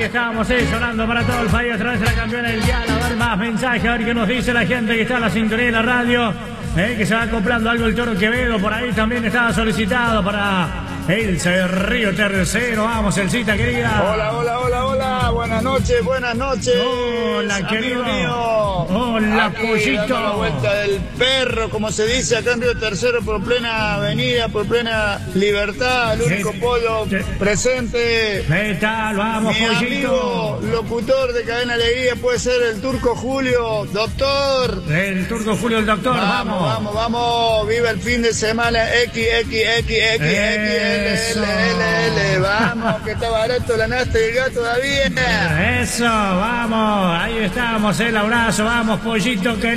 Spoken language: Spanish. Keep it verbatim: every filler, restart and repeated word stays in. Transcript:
estamos, eh, sonando para todo el país a través de la campeona del dial. A ver más mensajes, a ver qué nos dice la gente que está en la sintonía de la radio. Eh, que se va comprando algo el Toro Quevedo, por ahí también estaba solicitado para el Río Tercero. Vamos, Elcita querida. Hola, hola, hola, hola. Buenas noches, buenas noches. Hola, querido. Mío. Hola, Aquí, pollito. dando la vuelta del perro, como se dice acá en Río Tercero, por plena avenida, por plena libertad. El único ¿Qué? pollo ¿Qué? presente. ¿Qué tal? Vamos, Mi pollito. amigo, locutor de Cadena Alegría, puede ser el Turco Julio. Doctor. El Turco Julio, el doctor. Vamos, Vamos. vamos, vamos. Viva el fin de semana. X, X, X, X, X, L, Eso. L, L, L. Vamos, que está barato la nasta y el gato todavía. Eso, vamos. Ahí estamos, el abrazo. Vamos, pollito querido.